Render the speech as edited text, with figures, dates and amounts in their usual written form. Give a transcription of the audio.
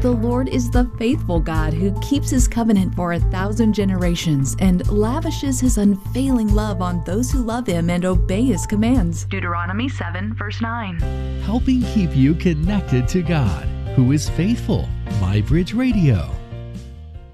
The Lord is the faithful God who keeps his covenant for 1,000 generations and lavishes his unfailing love on those who love him and obey his commands. Deuteronomy 7, verse 9. Helping keep you connected to God, who is faithful. MyBridge Radio.